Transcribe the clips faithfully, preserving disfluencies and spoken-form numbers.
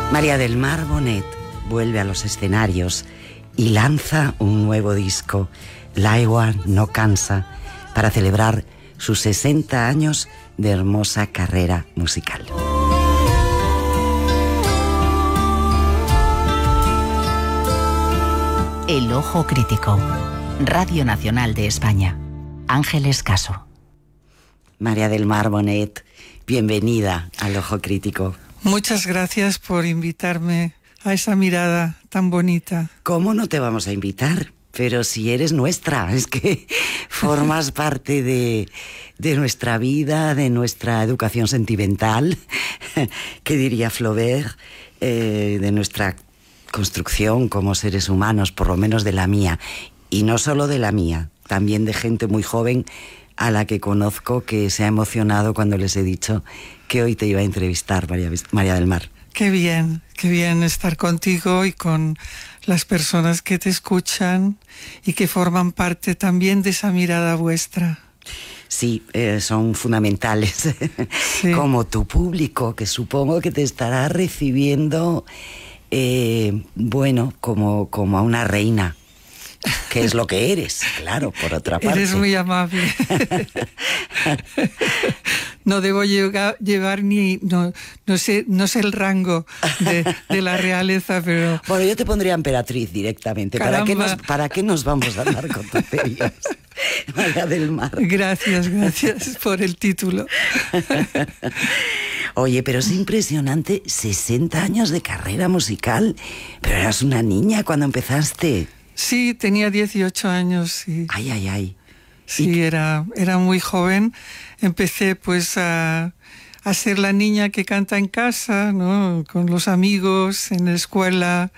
María del Mar Bonet vuelve a los escenarios y lanza un nuevo disco, L'aigua no cansa, para celebrar sus sesenta años de hermosa carrera musical. El Ojo Crítico, Radio Nacional de España. Ángeles Caso. María del Mar Bonet, bienvenida al Ojo Crítico. Muchas gracias por invitarme a esa mirada tan bonita. ¿Cómo no te vamos a invitar? Pero si eres nuestra, es que formas parte de, de nuestra vida, de nuestra educación sentimental, que diría Flaubert, eh, de nuestra construcción como seres humanos, por lo menos de la mía. Y no solo de la mía, también de gente muy joven a la que conozco que se ha emocionado cuando les he dicho que hoy te iba a entrevistar, María, María del Mar. Qué bien, qué bien estar contigo y con las personas que te escuchan y que forman parte también de esa mirada vuestra. Sí, eh, son fundamentales, sí. Como tu público, que supongo que te estará recibiendo, eh, bueno, como, como a una reina. Que es lo que eres, claro, por otra parte. Eres muy amable. No debo llegar, llevar ni... No, no, sé, no sé el rango de, de la realeza, pero... Bueno, yo te pondría emperatriz directamente. ¿Para qué, nos, ¿Para qué nos vamos a andar con tonterías? María del Mar. Gracias, gracias por el título. Oye, pero es impresionante, sesenta años de carrera musical. Pero eras una niña cuando empezaste. Sí, tenía dieciocho años. Sí. Ay, ay, ay. Sí, era, era muy joven. Empecé pues a, a ser la niña que canta en casa, ¿no? Con los amigos, en la escuela,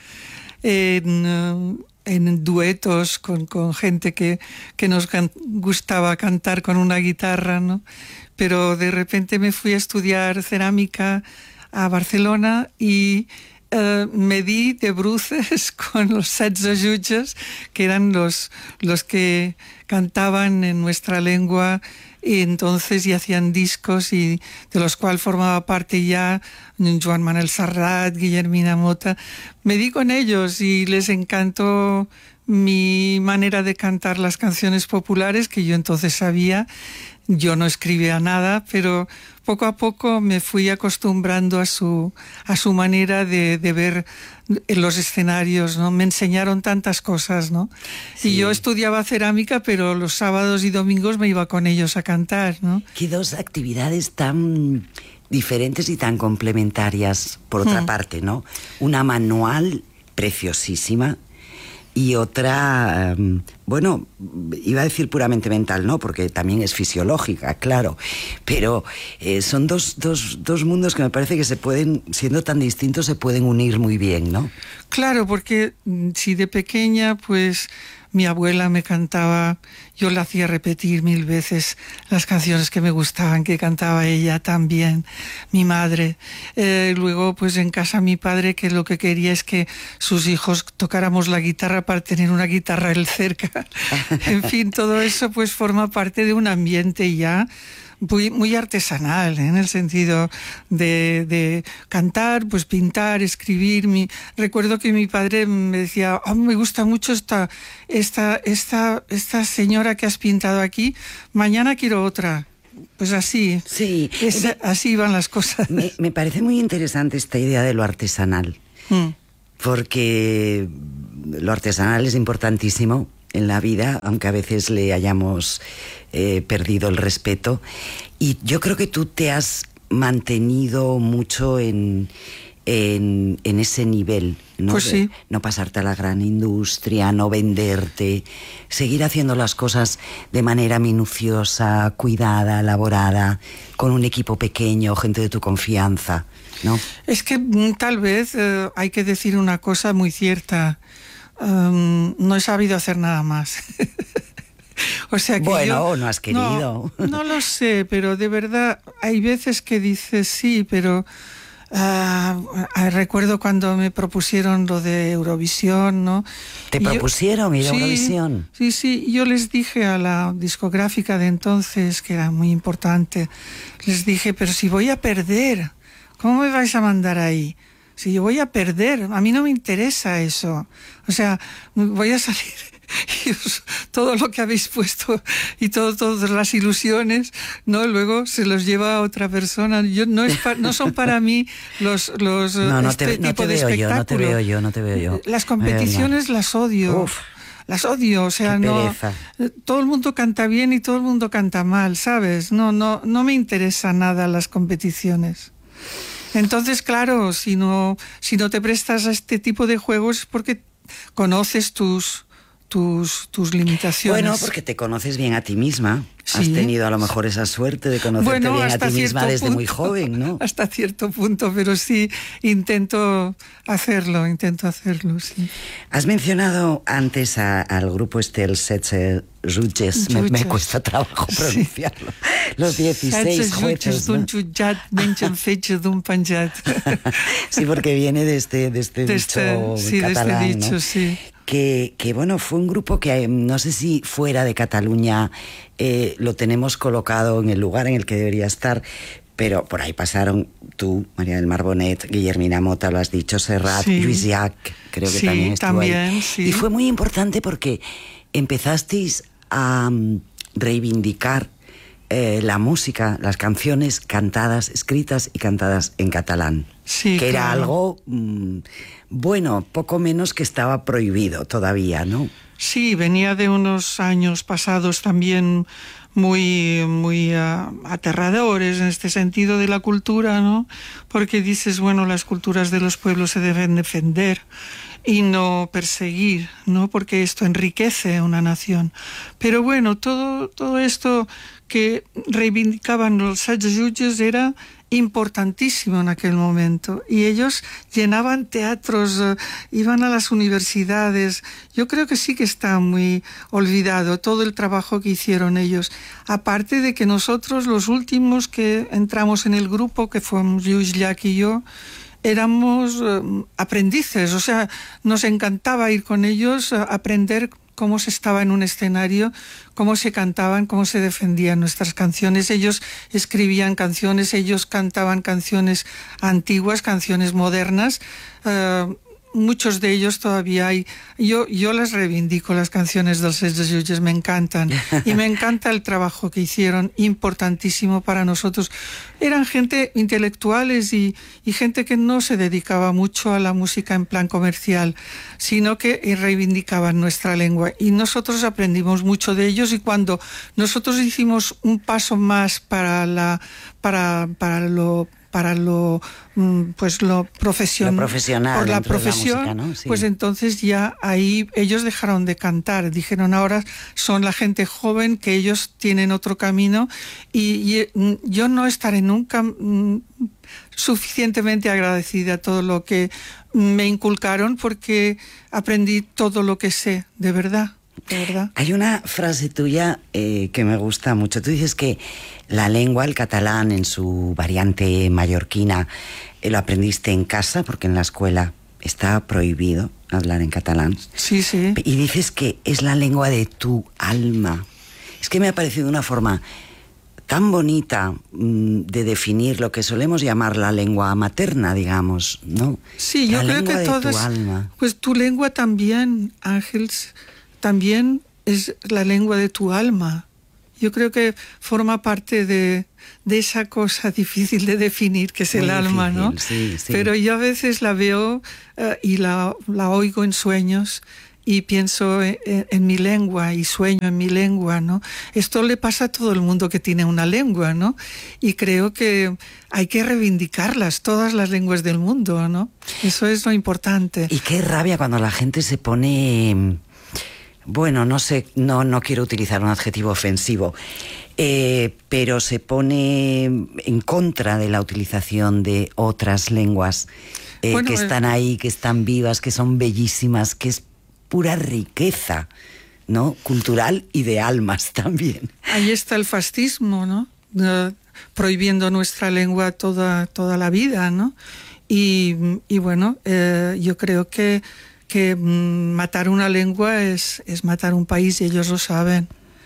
en, en duetos con, con gente que, que nos can- gustaba cantar con una guitarra, ¿no? Pero de repente me fui a estudiar cerámica a Barcelona y... Uh, me di de bruces con los setze jutges, que eran los, los que cantaban en nuestra lengua y entonces y hacían discos y de los cuales formaba parte ya Joan Manuel Serrat, Guillermina Motta. Me di con ellos y les encantó mi manera de cantar las canciones populares, que yo entonces sabía. Yo no escribía nada, pero poco a poco me fui acostumbrando a su, a su manera de, de ver los escenarios, ¿no? Me enseñaron tantas cosas, ¿no? Sí. Y yo estudiaba cerámica, pero los sábados y domingos me iba con ellos a cantar, ¿no? Qué dos actividades tan diferentes y tan complementarias, por otra hmm. parte, ¿no? Una manual preciosísima, y otra, um, bueno, iba a decir puramente mental, no, porque también es fisiológica, claro, pero eh, son dos, dos, dos mundos que me parece que se pueden, siendo tan distintos, se pueden unir muy bien, ¿no? Claro, porque si de pequeña, pues mi abuela me cantaba, yo la hacía repetir mil veces las canciones que me gustaban, que cantaba ella también, mi madre. Eh, luego, pues en casa mi padre, que lo que quería es que sus hijos tocáramos la guitarra para tener una guitarra él cerca. En fin, todo eso pues forma parte de un ambiente ya Muy, muy artesanal, ¿eh? En el sentido de, de cantar, pues pintar, escribir. Mi, recuerdo que mi padre me decía, oh, me gusta mucho esta, esta, esta, esta señora que has pintado aquí, mañana quiero otra. Pues así, sí, es, me, así van las cosas. Me, me parece muy interesante esta idea de lo artesanal, mm. porque lo artesanal es importantísimo en la vida, aunque a veces le hayamos eh, perdido el respeto. Y yo creo que tú te has mantenido mucho en, en, en ese nivel, ¿no? Pues sí. De no pasarte a la gran industria, no venderte, seguir haciendo las cosas de manera minuciosa, cuidada, elaborada, con un equipo pequeño, gente de tu confianza, ¿no? Es que tal vez eh, hay que decir una cosa muy cierta. Um, no he sabido hacer nada más. O sea que bueno, yo, no has querido. No, no lo sé, pero de verdad hay veces que dices sí, pero uh, recuerdo cuando me propusieron lo de Eurovisión, ¿no? ¿Te y propusieron ir a sí, Eurovisión? Sí, sí, yo les dije a la discográfica de entonces, que era muy importante, les dije, pero si voy a perder, ¿cómo me vais a mandar ahí? Si yo voy a perder, a mí no me interesa eso. O sea, voy a salir y os, todo lo que habéis puesto y todo, todas las ilusiones, ¿no? Luego se los lleva a otra persona. Yo, no, es pa, no son para mí los, los no, no este te, no tipo te de veo espectáculo. Yo, no te veo yo, no te veo yo. Las competiciones las odio. Uf. Las odio, o sea, no. Todo el mundo canta bien y todo el mundo canta mal, ¿sabes? No, no, no me interesa nada las competiciones. Entonces, claro, si no, si no te prestas a este tipo de juegos es porque conoces tus, tus, tus limitaciones. Bueno, porque te conoces bien a ti misma. Sí. Has tenido a lo mejor esa suerte de conocerte bueno, bien a ti misma desde punto, muy joven, ¿no? Hasta cierto punto, pero sí intento hacerlo, intento hacerlo, sí. Has mencionado antes a, al grupo este, el Setze Jutges, me, me cuesta trabajo pronunciarlo. Sí. Los dieciséis jueces, ¿no? Sí, porque viene de este, de este de dicho este, sí, catalán, de este dicho, ¿no? Sí. Que, que bueno, fue un grupo que no sé si fuera de Cataluña eh, lo tenemos colocado en el lugar en el que debería estar, pero por ahí pasaron tú, María del Mar Bonet, Guillermina Mota, lo has dicho, Serrat, sí. Lluís Llach, creo que sí, también estuvo también, ahí. Sí. Y fue muy importante porque empezasteis a um, reivindicar eh, la música, las canciones cantadas, escritas y cantadas en catalán. Sí, que era claro. algo, mmm, bueno, poco menos que estaba prohibido todavía, ¿no? Sí, venía de unos años pasados también muy, muy uh, aterradores en este sentido de la cultura, ¿no? Porque dices, bueno, las culturas de los pueblos se deben defender y no perseguir, ¿no? Porque esto enriquece una nación. Pero bueno, todo, todo esto que reivindicaban los Setze Jutges era importantísimo en aquel momento, y ellos llenaban teatros, uh, iban a las universidades. Yo creo que sí que está muy olvidado todo el trabajo que hicieron ellos, aparte de que nosotros, los últimos que entramos en el grupo, que fuimos Lluís Llach y yo, éramos uh, aprendices, o sea, nos encantaba ir con ellos a aprender cómo se estaba en un escenario, cómo se cantaban, cómo se defendían nuestras canciones. Ellos escribían canciones, ellos cantaban canciones antiguas, canciones modernas. Uh, muchos de ellos todavía hay. Yo, yo las reivindico, las canciones del Setze Jutges, me encantan. Y me encanta el trabajo que hicieron, importantísimo para nosotros. Eran gente intelectuales y, y gente que no se dedicaba mucho a la música en plan comercial, sino que reivindicaban nuestra lengua. Y nosotros aprendimos mucho de ellos, y cuando nosotros hicimos un paso más para, la, para, para lo... para lo pues lo, profesion... lo profesional por la profesión, la música, ¿no? Sí. Pues entonces ya ahí ellos dejaron de cantar, dijeron ahora son la gente joven, que ellos tienen otro camino, y, y yo no estaré nunca mm, suficientemente agradecida a todo lo que me inculcaron, porque aprendí todo lo que sé, de verdad. De verdad. Hay una frase tuya eh, que me gusta mucho. Tú dices que la lengua, el catalán en su variante mallorquina, eh, lo aprendiste en casa porque en la escuela está prohibido hablar en catalán. Sí, sí. Y dices que es la lengua de tu alma. Es que me ha parecido una forma tan bonita mmm, de definir lo que solemos llamar la lengua materna, digamos, ¿no? Sí, la yo creo que de todas, tu alma. Pues tu lengua también, Ángels, también es la lengua de tu alma. Yo creo que forma parte de, de esa cosa difícil de definir que es Muy el difícil, alma, ¿no? Sí, sí. Pero yo a veces la veo uh, y la, la oigo en sueños y pienso en, en mi lengua y sueño en mi lengua, ¿no? Esto le pasa a todo el mundo que tiene una lengua, ¿no? Y creo que hay que reivindicarlas, todas las lenguas del mundo, ¿no? Eso es lo importante. Y qué rabia cuando la gente se pone... Bueno, no sé, no, no quiero utilizar un adjetivo ofensivo, eh, pero se pone en contra de la utilización de otras lenguas eh, bueno, que están ahí, que están vivas, que son bellísimas, que es pura riqueza, ¿no? Cultural y de almas también. Ahí está el fascismo, ¿no? Uh, prohibiendo nuestra lengua toda, toda la vida, ¿no? Y, y bueno, eh, yo creo que que matar una lengua es, es matar un país, y ellos lo saben,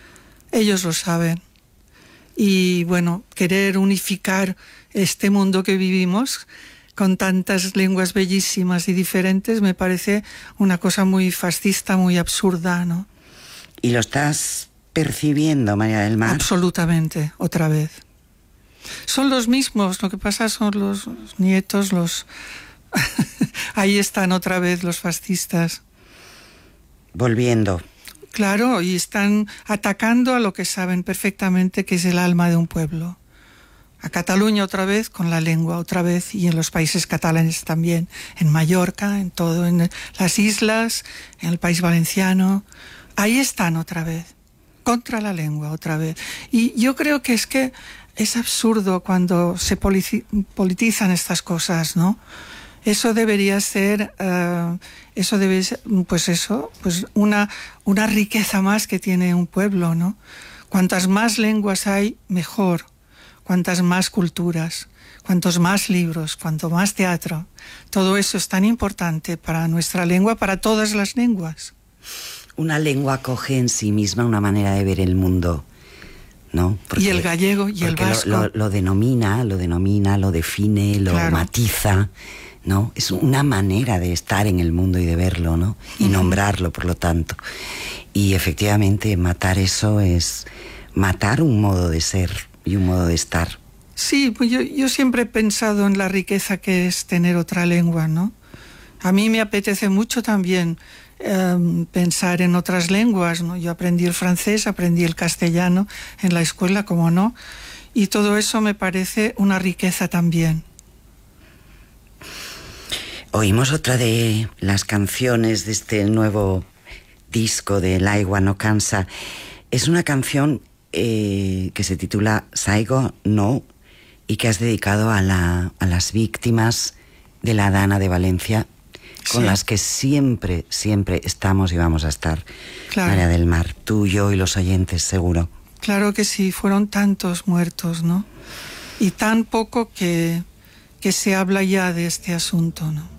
ellos lo saben. Y bueno, querer unificar este mundo que vivimos con tantas lenguas bellísimas y diferentes, me parece una cosa muy fascista, muy absurda, ¿no? ¿Y lo estás percibiendo, María del Mar? Absolutamente, otra vez. Son los mismos, lo que pasa son los nietos, los... Ahí están otra vez los fascistas. Volviendo. Claro, y están atacando a lo que saben perfectamente que es el alma de un pueblo. A Cataluña otra vez, con la lengua otra vez, y en los países catalanes también, en Mallorca, en todo, en las islas, en el País Valenciano. Ahí están otra vez, contra la lengua otra vez. Y yo creo que es que es absurdo cuando se politizan estas cosas, ¿no? Eso debería ser, uh, eso debe ser, pues eso, pues una, una riqueza más que tiene un pueblo, ¿no? Cuantas más lenguas hay, mejor. Cuantas más culturas, cuantos más libros, cuanto más teatro. Todo eso es tan importante para nuestra lengua, para todas las lenguas. Una lengua acoge en sí misma una manera de ver el mundo, ¿no? Porque, y el gallego y el vasco. Lo, lo, lo denomina, lo denomina, lo define, lo claro. matiza, ¿no? Es una manera de estar en el mundo y de verlo, ¿no? Y uh-huh. nombrarlo, por lo tanto. Y efectivamente, matar eso es matar un modo de ser y un modo de estar. Sí, pues yo, yo siempre he pensado en la riqueza que es tener otra lengua, ¿no? A mí me apetece mucho también eh, pensar en otras lenguas, ¿no? Yo aprendí el francés, aprendí el castellano en la escuela, como no, y todo eso me parece una riqueza también. Oímos otra de las canciones de este nuevo disco de L'aigua no cansa. Es una canción Eh, que se titula Saigo No y que has dedicado a, la, a las víctimas de la Dana de Valencia, con sí. las que siempre, siempre estamos y vamos a estar, claro. María del Mar, tú, yo y los oyentes, seguro. Claro que sí, fueron tantos muertos, ¿no? Y tan poco que, que se habla ya de este asunto, ¿no?